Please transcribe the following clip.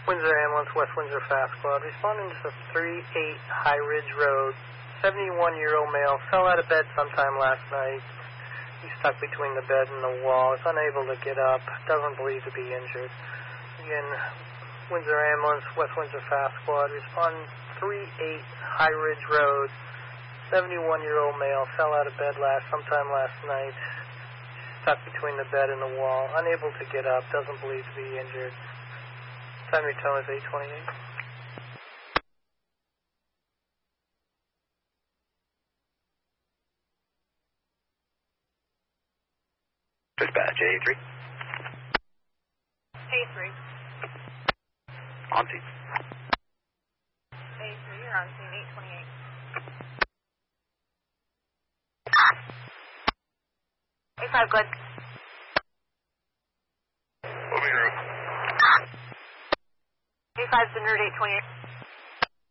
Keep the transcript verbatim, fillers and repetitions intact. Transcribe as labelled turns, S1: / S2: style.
S1: Windsor Ambulance, West Windsor Fast Squad, responding to three eight High Ridge Road. seventy-one-year-old male fell out of bed sometime last night. He's stuck between the bed and the wall. Is unable to get up. Doesn't believe to be injured. Again, Windsor Ambulance, West Windsor Fast Squad, responding three eight High Ridge Road. seventy-one-year-old male fell out of bed last sometime last night. Stuck between the bed and the wall. Unable to get up. Doesn't believe to be injured. Time to return is eight twenty-eight.
S2: Dispatch, A three.
S3: A three.
S2: On scene.
S3: A three, you're on scene, eight twenty-eight. A five, good.
S2: Moving room.
S3: A five's en route, eight twenty-eight.